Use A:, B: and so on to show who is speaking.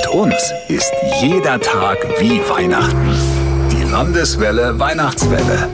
A: uns ist jeder Tag wie Weihnachten. Die Landeswelle Weihnachtswelle.